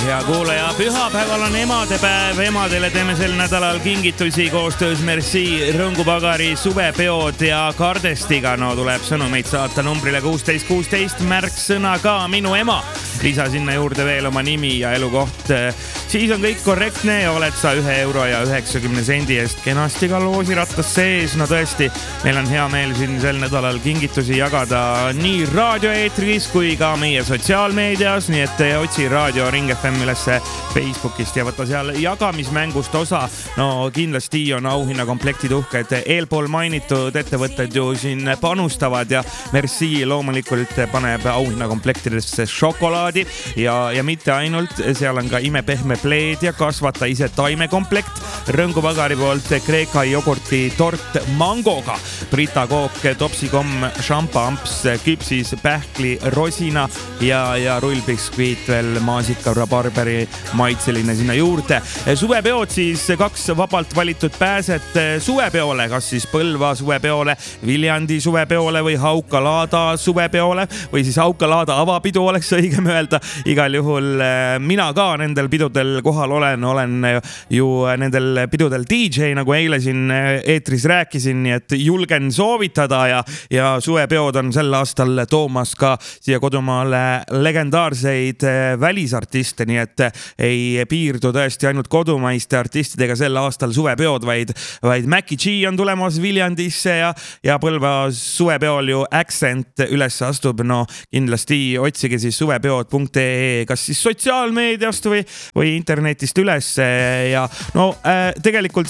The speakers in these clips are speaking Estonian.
hea kuulaja, pühapäeval on emadepäev, emadele teeme sel nädalal kingitusi koostöös Merci Rõngupagari suvepeod ja Kardestiga. No tuleb sõnumeid saata numbrile 1616, märksõna ka minu ema. Lisa sinna juurde veel oma nimi ja elukoht. Siis on kõik korrektne ja oled sa 1 euro ja 90 sendi eest kenasti ka loosirattas sees. No tõesti, meil on hea meel siin sel nädalal kingitusi jagada nii raadioeetris kui ka meie sotsiaalmeedias, nii et otsi Raadio Ring FM ülesse Facebookist ja võta seal jagamismängust osa. No kindlasti on auhinnakomplektid uhked. Eelpool mainitud ettevõtted ju siin panustavad ja Merci loomulikult paneb auhinnakomplektidesse šokolaadi ja mitte ainult, seal on ka imepehme pleed ja kasvata ise taimekomplekt. Rõngupagari poolt Kreeka jogurti tort mangoga, Brita kook, topsikomm, šampa-amps, küpsis, pähkli, rosina ja rullbiskviit veel maasika, rabarberi maitseline sinna juurde. Suvepeod siis 2 vabalt valitud pääset suvepeole, kas siis Põlva suvepeole, Viljandi suvepeole või Hauka-Laada suvepeole või siis Hauka-Laada avapidu oleks õigem öelda. Igal juhul mina ka nendel pidudel kohal olen ju nendel pidudel DJ, nagu eile siin eetris rääkisin, nii et julgen soovitada ja suvepeod on sel aastal toomas ka siia kodumaale legendaarseid välisartiste, nii et ei piirdu tõesti ainult kodumaiste artistidega sel aastal suvepeod, vaid Mackie G on tulemas Viljandisse ja Põlva suvepeol ju Accent üles astub. No kindlasti otsige siis suvepeod.ee kas siis sotsiaalmeediast või internetist üles ja no tegelikult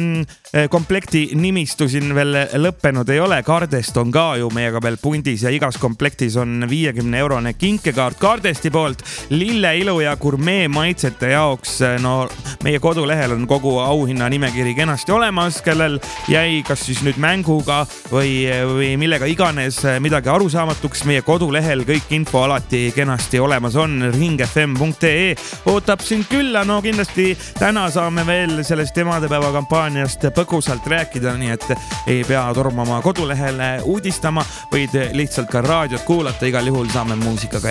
see komplekti nimistu siin veel lõppenud ei ole. Kardest on ka ju meiega veel pundis ja igas komplektis on 50-eurone kinkekaart Kardesti poolt lilleilu ja gurmee maitsete jaoks. No meie kodulehel on kogu auhinna nimekiri kenasti olemas, kellel jäi kas siis nüüd mänguga või millega iganes midagi arusaamatuks. Meie kodulehel kõik info alati kenasti olemas on, ringfm.ee ootab sind külla. No kindlasti täna saame veel sellest emadepäeva kampaaniast põgusalt rääkida, nii et ei pea tormama kodulehele uudistama, võid lihtsalt ka raadiot kuulata, igal juhul saame muusikaga